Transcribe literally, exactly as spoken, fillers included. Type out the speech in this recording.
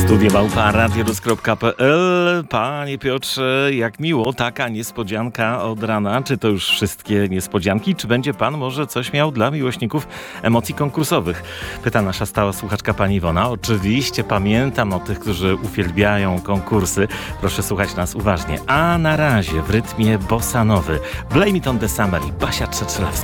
studio małpa radiorus kropka pe el. Panie Piotrze, jak miło, taka niespodzianka od rana. Czy to już wszystkie niespodzianki? Czy będzie pan może coś miał dla miłośników emocji konkursowych? Pyta nasza stała słuchaczka pani Iwona. Oczywiście pamiętam o tych, którzy uwielbiają konkursy. Proszę słuchać nas uważnie. A na razie w rytmie bossa nowy Blame It On The Summer i Basia Trzecelewska.